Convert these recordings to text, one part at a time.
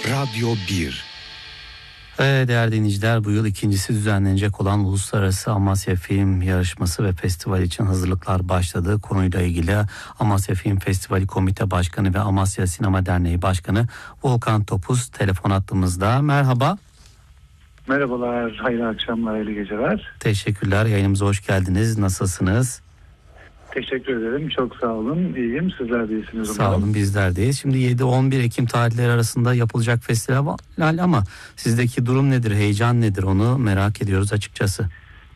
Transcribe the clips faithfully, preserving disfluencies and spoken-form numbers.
Radyo bir. Evet, değerli dinleyiciler, bu yıl ikincisi düzenlenecek olan Uluslararası Amasya Film Yarışması ve Festivali için hazırlıklar başladı. Konuyla ilgili Amasya Film Festivali Komite Başkanı ve Amasya Sinema Derneği Başkanı Volkan Topuz telefon hattımızda. Merhaba. Merhabalar, hayırlı akşamlar, hayırlı geceler. Teşekkürler, yayınımıza hoş geldiniz. Nasılsınız? Teşekkür ederim, çok sağ olun. İyiyim, sizler de iyisiniz umarım. Sağ olun, bizler deyiz. Şimdi yedi on bir Ekim tarihleri arasında yapılacak festival ama sizdeki durum nedir, heyecan nedir, onu merak ediyoruz açıkçası.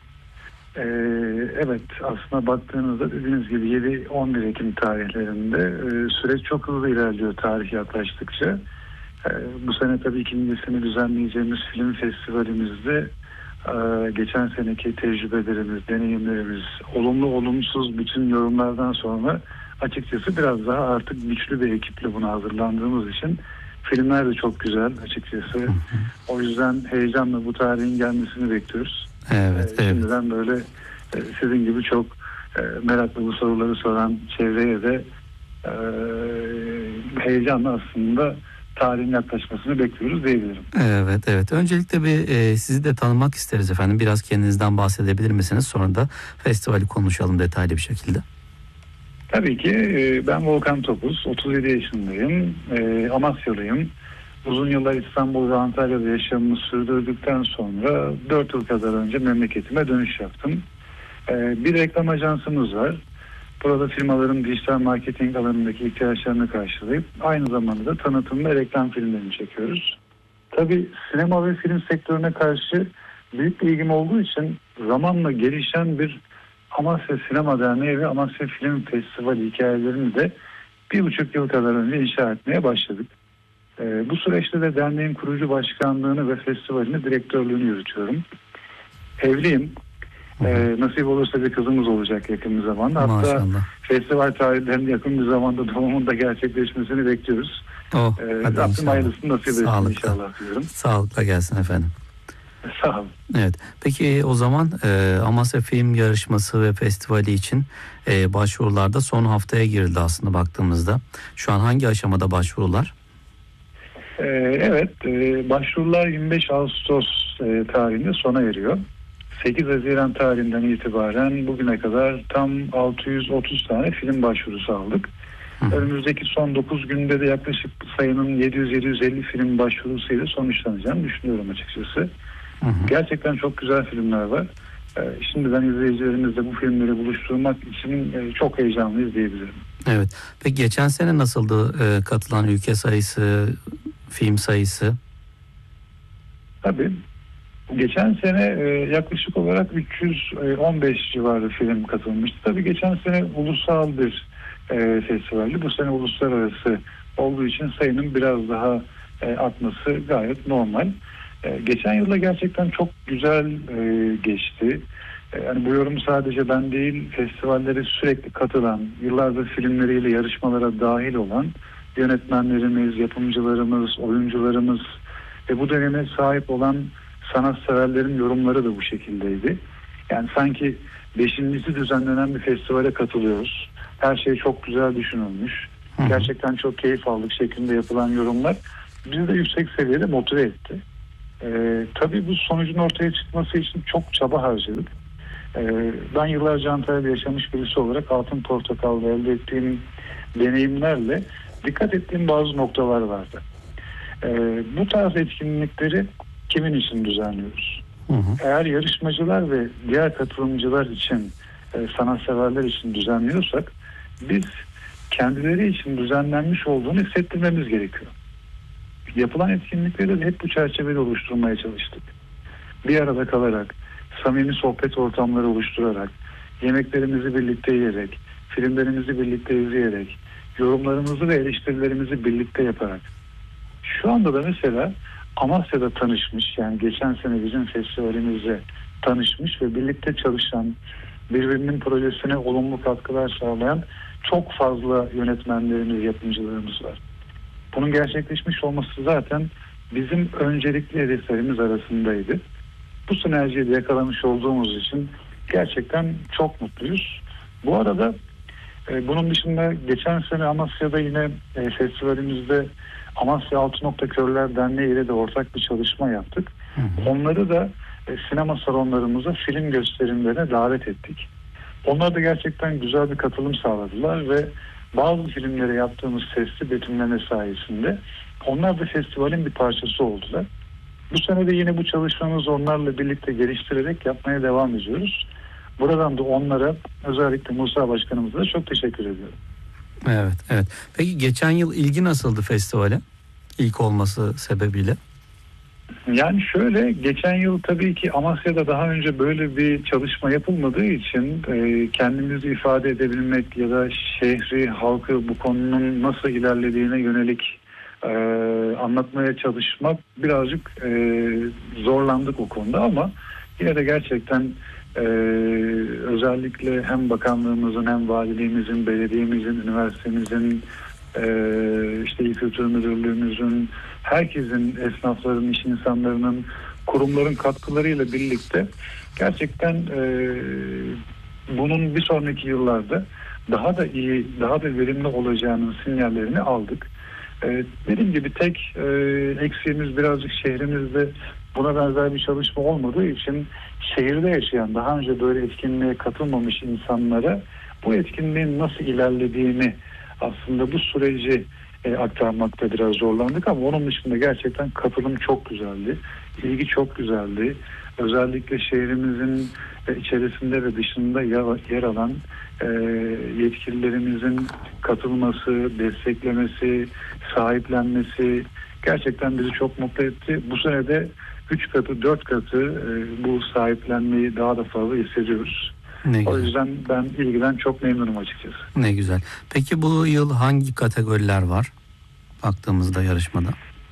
Ee, evet, aslında baktığınızda dediğiniz gibi yedi on bir Ekim tarihlerinde e, süreç çok hızlı ilerliyor tarih yaklaştıkça. E, bu sene tabii ikincisini düzenleyeceğimiz film festivalimizde e, geçen seneki tecrübelerimiz, deneyimlerimiz, olumlu olumsuz bütün yorumlardan sonra açıkçası biraz daha artık güçlü bir ekiple buna hazırlandığımız için filmler de çok güzel açıkçası. Hı hı. O yüzden heyecanla bu tarihin gelmesini bekliyoruz. Evet, ee, evet. Şimdiden böyle e, sizin gibi çok e, meraklı bu soruları soran çevreye de e, heyecanla aslında tarihin yaklaşmasını bekliyoruz diyebilirim. Evet, evet. Öncelikle bir e, sizi de tanımak isteriz efendim. Biraz kendinizden bahsedebilir misiniz? Sonra da festivali konuşalım detaylı bir şekilde. Tabii ki. Ben Volkan Topuz, otuz yedi yaşındayım, Amasyalıyım. Uzun yıllar İstanbul ve Antalya'da yaşamımı sürdürdükten sonra dört yıl kadar önce memleketime dönüş yaptım. Bir reklam ajansımız var. Burada firmaların dijital marketing alanındaki ihtiyaçlarını karşılayıp aynı zamanda da tanıtım ve reklam filmlerini çekiyoruz. Tabii sinema ve film sektörüne karşı büyük bir ilgim olduğu için zamanla gelişen bir Amasya Sinema Derneği ve Amasya Film Festivali hikayelerini de bir buçuk yıl kadar önce inşa etmeye başladık. Ee, bu süreçte de derneğin kurucu başkanlığını ve festivalini direktörlüğünü yürütüyorum. Evliyim. Ee, nasip olursa bir kızımız olacak yakın bir zamanda. Hatta Maşallah. festival tarihlerinde yakın bir zamanda doğumun da gerçekleşmesini bekliyoruz. Oh, ee, Rabbim hayırlısını nasip etsin inşallah diyorum. Sağlıkla gelsin efendim. Sağ olun. Evet. Peki o zaman e, Amasya Film Yarışması ve Festivali için e, başvurularda son haftaya girildi aslında baktığımızda. Şu an hangi aşamada başvurular? Ee, evet, e, başvurular yirmi beş Ağustos e, tarihinde sona eriyor. sekiz Haziran tarihinden itibaren bugüne kadar tam altı yüz otuz tane film başvurusu aldık. Hı. Önümüzdeki son dokuz günde de yaklaşık sayının yedi yüz yedi yüz elli film başvurusuyla sonuçlanacağını düşünüyorum açıkçası. Hı hı. Gerçekten çok güzel filmler var. Ee, şimdiden izleyicilerimizle bu filmleri buluşturmak için e, çok heyecanlıyız diyebilirim. Evet. Peki geçen sene nasıldı e, katılan ülke sayısı, film sayısı? Tabii. Geçen sene e, yaklaşık olarak üç yüz on beş civarı film katılmıştı. Tabii geçen sene ulusal bir e, festivaldi. Bu sene uluslararası olduğu için sayının biraz daha e, artması gayet normal. E, geçen yılda gerçekten çok güzel e, geçti. E, yani bu yorum sadece ben değil, festivallere sürekli katılan, yıllardır filmleriyle yarışmalara dahil olan yönetmenlerimiz, yapımcılarımız, oyuncularımız ve bu döneme sahip olan sanatseverlerin yorumları da bu şekildeydi. Yani sanki beşincisi düzenlenen bir festivale katılıyoruz. Her şey çok güzel düşünülmüş. Hı. Gerçekten çok keyif aldık şeklinde yapılan yorumlar bizi de yüksek seviyede motive etti. Ee, tabii bu sonucun ortaya çıkması için çok çaba harcadık. Ee, ben yıllarca Antalya'da yaşamış birisi olarak Altın Portakal'da elde ettiğim deneyimlerle dikkat ettiğim bazı noktalar vardı. Ee, bu tarz etkinlikleri kimin için düzenliyoruz? Hı hı. Eğer yarışmacılar ve diğer katılımcılar için, e, sanatseverler için düzenliyorsak biz kendileri için düzenlenmiş olduğunu hissettirmemiz gerekiyor. Yapılan etkinlikleri de hep bu çerçevede oluşturmaya çalıştık. Bir arada kalarak, samimi sohbet ortamları oluşturarak, yemeklerimizi birlikte yiyerek, filmlerimizi birlikte izleyerek, yorumlarımızı ve eleştirilerimizi birlikte yaparak. Şu anda da mesela Amasya'da tanışmış, yani geçen sene bizim festivalimizde tanışmış ve birlikte çalışan, birbirinin projesine olumlu katkılar sağlayan çok fazla yönetmenlerimiz, yapımcılarımız var. Bunun gerçekleşmiş olması zaten bizim öncelikli hedeflerimiz arasındaydı. Bu sinerjiyi de yakalamış olduğumuz için gerçekten çok mutluyuz. Bu arada e, bunun dışında geçen sene Amasya'da yine e, festivalimizde Amasya Altı Nokta Körler Derneği ile de ortak bir çalışma yaptık. Hı hı. Onları da e, sinema salonlarımıza film gösterimlerine davet ettik. Onlar da gerçekten güzel bir katılım sağladılar ve bazı filmlere yaptığımız sesli betimleme sayesinde onlar da festivalin bir parçası oldular. Bu sene de yine bu çalışmamızı onlarla birlikte geliştirerek yapmaya devam ediyoruz. Buradan da onlara, özellikle Musa Başkanımıza da çok teşekkür ediyorum. Evet, evet. Peki geçen yıl ilgi nasıldı festivale? İlk olması sebebiyle. Yani şöyle, geçen yıl tabii ki Amasya'da daha önce böyle bir çalışma yapılmadığı için e, kendimizi ifade edebilmek ya da şehri, halkı bu konunun nasıl ilerlediğine yönelik e, anlatmaya çalışmak birazcık e, zorlandık o konuda, ama yine de gerçekten e, özellikle hem bakanlığımızın hem valiliğimizin, belediyemizin, üniversitemizin, Ee, işte İl Kültür Müdürlüğümüzün, herkesin, esnafların, iş insanlarının, kurumların katkılarıyla birlikte gerçekten e, bunun bir sonraki yıllarda daha da iyi, daha da verimli olacağının sinyallerini aldık. E, dediğim gibi tek e, eksiğimiz birazcık şehrimizde buna benzer bir çalışma olmadığı için şehirde yaşayan, daha önce böyle etkinliğe katılmamış insanlara bu etkinliğin nasıl ilerlediğini, aslında bu süreci e, aktarmakta biraz zorlandık, ama onun dışında gerçekten katılım çok güzeldi. İlgi çok güzeldi. Özellikle şehrimizin e, içerisinde ve dışında yer, yer alan e, yetkililerimizin katılması, desteklemesi, sahiplenmesi gerçekten bizi çok mutlu etti. Bu sene de üç katı, dört katı e, bu sahiplenmeyi daha da fazla hissediyoruz. Ne O güzel. yüzden ben ilgiden çok memnunum açıkçası. Ne güzel. Peki bu yıl hangi kategoriler var baktığımızda yarışmada?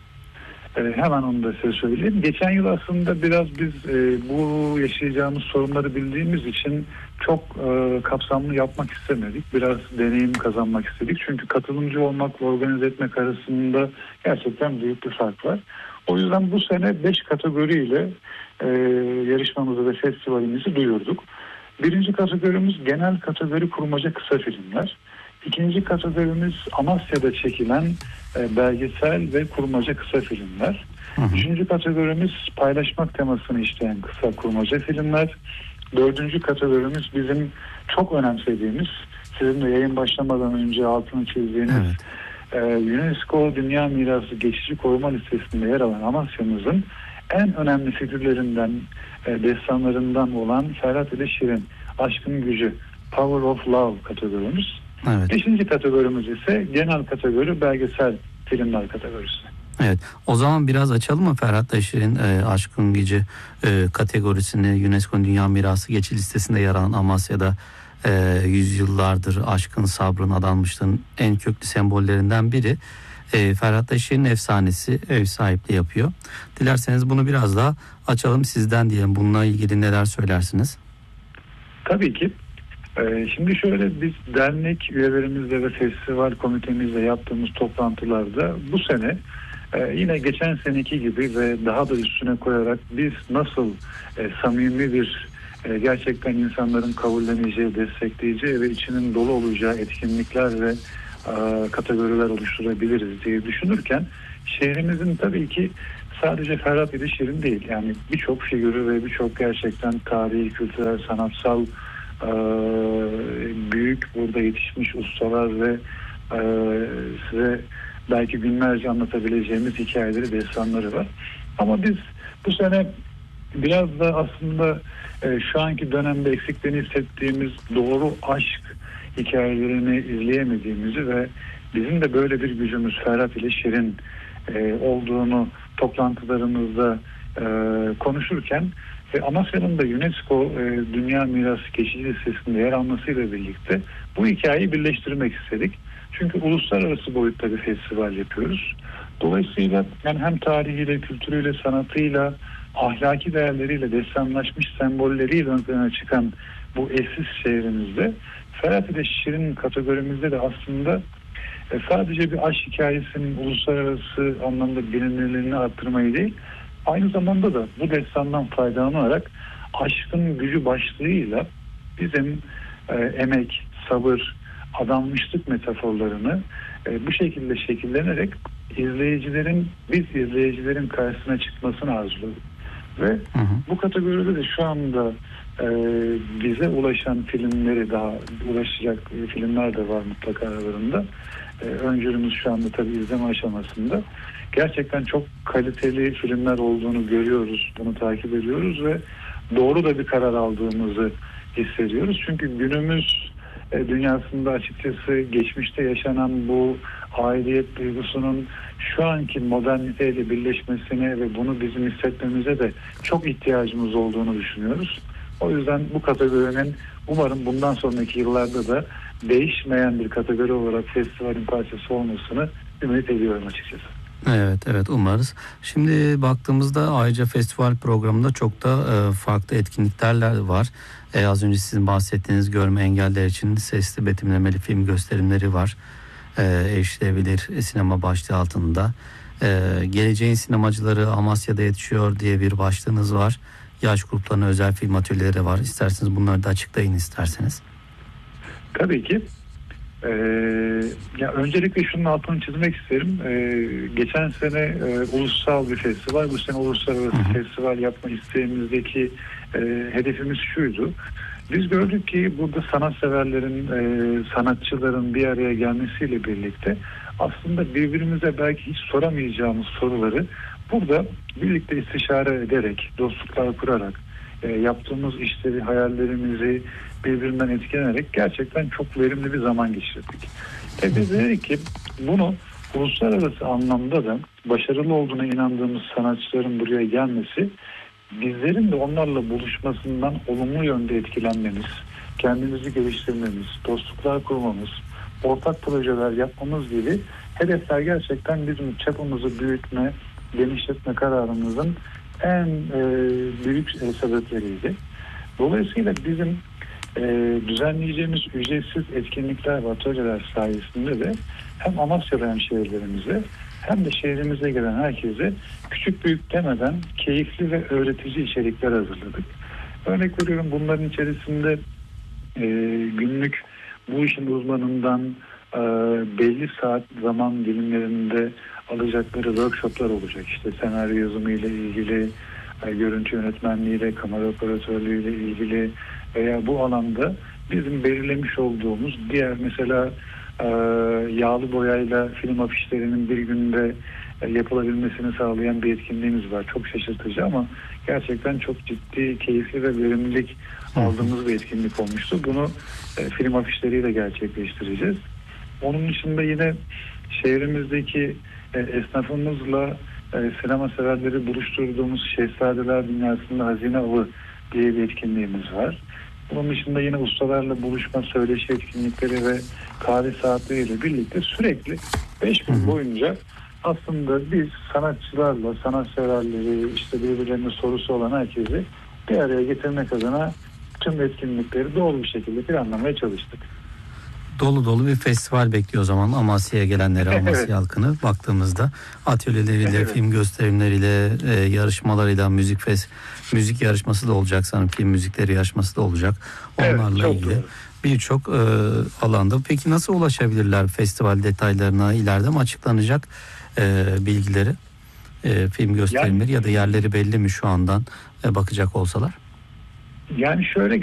Ee, hemen onu da size söyleyeyim. Geçen yıl aslında biraz biz e, bu yaşayacağımız sorunları bildiğimiz için çok e, kapsamlı yapmak istemedik. Biraz deneyim kazanmak istedik. Çünkü katılımcı olmakla organize etmek arasında gerçekten büyük bir fark var. O yüzden bu sene beş kategoriyle e, yarışmamızı ve festivalimizi duyurduk. Birinci kategorimiz genel kategori kurmaca kısa filmler. İkinci kategorimiz Amasya'da çekilen e, belgesel ve kurmaca kısa filmler. Hı hı. Üçüncü kategorimiz paylaşmak temasını işleyen kısa kurmaca filmler. Dördüncü kategorimiz bizim çok önemsediğimiz, sizin de yayın başlamadan önce altını çizdiğiniz Evet. e, UNESCO Dünya Mirası Geçici Koruma Listesi'nde yer alan Amasya'mızın en önemli figürlerinden, e, destanlarından olan Ferhat ile Şirin, Aşkın Gücü, Power of Love kategorimiz. Evet. Beşinci kategorimiz ise genel kategori belgesel filmler kategorisi. Evet. O zaman biraz açalım mı Ferhat Taşer'in e, Aşkın Gücü e, kategorisini, UNESCO'nun Dünya Mirası Geçici Listesi'nde yer alan Amasya'da e, yüzyıllardır aşkın, sabrın, adanmışlığın en köklü sembollerinden biri. E, Ferhat Taşer'in efsanesi ev sahipliği yapıyor. Dilerseniz bunu biraz daha açalım sizden diyelim. Bununla ilgili neler söylersiniz? Tabii ki. Ee, şimdi şöyle, biz dernek üyelerimizle ve festival komitemizle yaptığımız toplantılarda bu sene e, yine geçen seneki gibi ve daha da üstüne koyarak biz nasıl e, samimi bir e, gerçekten insanların kabulleneceği, destekleyeceği ve içinin dolu olacağı etkinlikler ve e, kategoriler oluşturabiliriz diye düşünürken şehrimizin tabii ki sadece Ferhat ile Şirin değil, yani birçok figürü ve birçok gerçekten tarihi, kültürel, sanatsal Ee, büyük burada yetişmiş ustalar ve e, size belki binlerce anlatabileceğimiz hikayeleri, destanları var. Ama biz bu sene biraz da aslında e, şu anki dönemde eksikliğini hissettiğimiz doğru aşk hikayelerini izleyemediğimizi ve bizim de böyle bir gücümüz Ferhat ile Şirin e, olduğunu toplantılarımızda e, konuşurken ve Amasya'nın da UNESCO e, Dünya Mirası Geçici Listesi'nde yer almasıyla birlikte bu hikayeyi birleştirmek istedik. Çünkü uluslararası boyutta bir festival yapıyoruz. Dolayısıyla yani hem tarihiyle, kültürüyle, sanatıyla, ahlaki değerleriyle, destanlaşmış sembolleriyle ön plana çıkan bu eşsiz şehrimizde Ferhat ile Şirin kategorimizde de aslında e, sadece bir aşk hikayesinin uluslararası anlamda bilinirliğini arttırmayı değil, aynı zamanda da bu destandan faydalanarak aşkın gücü başlığıyla bizim e, emek, sabır, adanmışlık metaforlarını e, bu şekilde şekillenerek izleyicilerin, biz izleyicilerin karşısına çıkmasını arzuluyoruz. Ve Hı hı. bu kategoride de şu anda e, bize ulaşan filmleri, daha ulaşacak filmler de var mutlaka aralarında. E, öncülümüz şu anda tabii izleme aşamasında. Gerçekten çok kaliteli filmler olduğunu görüyoruz, bunu takip ediyoruz ve doğru da bir karar aldığımızı hissediyoruz. Çünkü günümüz e, dünyasında açıkçası geçmişte yaşanan bu aidiyet duygusunun şu anki moderniteyle birleşmesine ve bunu bizim hissetmemize de çok ihtiyacımız olduğunu düşünüyoruz. O yüzden bu kategorinin umarım bundan sonraki yıllarda da değişmeyen bir kategori olarak festivalin parçası olmasını ümit ediyorum açıkçası. Evet, evet umarız. Şimdi baktığımızda ayrıca festival programında çok da e, farklı etkinlikler var. E, az önce sizin bahsettiğiniz görme engelliler için sesli betimlemeli film gösterimleri var. E, erişilebilir sinema başlığı altında. E, geleceğin sinemacıları Amasya'da yetişiyor diye bir başlığınız var. Yaş gruplarına özel film atölyeleri var. İsterseniz bunları da açıklayın isterseniz. Tabii ki. Ee, ya öncelikle şunun altını çizmek isterim. Ee, geçen sene e, ulusal bir festival, bu sene uluslararası hı hı. festival yapma isteğimizdeki e, hedefimiz şuydu. Biz gördük ki burada sanatseverlerin, e, sanatçıların bir araya gelmesiyle birlikte aslında birbirimize belki hiç soramayacağımız soruları burada birlikte istişare ederek, dostluklar kurarak, e, yaptığımız işleri, hayallerimizi birbirinden etkilenerek gerçekten çok verimli bir zaman geçirdik. Ve biz dedik ki bunu uluslararası anlamda da başarılı olduğuna inandığımız sanatçıların buraya gelmesi, bizlerin de onlarla buluşmasından olumlu yönde etkilenmemiz, kendimizi geliştirmemiz, dostluklar kurmamız, ortak projeler yapmamız gibi hedefler gerçekten bizim çapımızı büyütme, genişletme kararımızın en e, büyük e, sebepleriydi. Dolayısıyla bizim e, düzenleyeceğimiz ücretsiz etkinlikler ve atölyeler sayesinde de hem Amasya'da hemşehrilerimize hem de şehrimize gelen herkese küçük büyük demeden keyifli ve öğretici içerikler hazırladık. Örnek veriyorum, bunların içerisinde e, günlük bu işin uzmanından e, belli saat zaman dilimlerinde alacakları workshoplar olacak. İşte senaryo yazımı ile ilgili, e, görüntü yönetmenliği ile, kamera operatörlüğü ile ilgili veya bu alanda bizim belirlemiş olduğumuz diğer mesela e, yağlı boyayla film afişlerinin bir günde e, yapılabilmesini sağlayan bir etkinliğimiz var. Çok şaşırtıcı ama gerçekten çok ciddi, keyifli ve verimlilik aldığımız bir etkinlik olmuştu. Bunu e, film afişleriyle gerçekleştireceğiz. Onun dışında yine şehrimizdeki e, esnafımızla e, sinema severleri buluşturduğumuz Şehzadeler Dünyası'nda Hazine Avı diye bir etkinliğimiz var. Bunun dışında yine ustalarla buluşma, söyleşi etkinlikleri ve kahve saatleriyle birlikte sürekli beş gün boyunca aslında biz sanatçılarla, sanatseverleri, işte birbirlerine sorusu olan herkesi bir araya getirmek adına tüm etkinlikleri doğru bir şekilde planlamaya çalıştık. Dolu dolu bir festival bekliyor o zaman Amasya'ya gelenleri, Amasya Evet. halkını baktığımızda atölyeleriyle, Evet. film gösterimleriyle, e, yarışmalarıyla, müzik fes müzik yarışması da olacak sanırım, film müzikleri yarışması da olacak. Onlarla Evet, çok ilgili doğru. birçok e, alanda. Peki nasıl ulaşabilirler festival detaylarına? İleride mi açıklanacak e, bilgileri? E, film gösterimleri Yani- ya da yerleri belli mi şu andan e, bakacak olsalar? Yani şöyle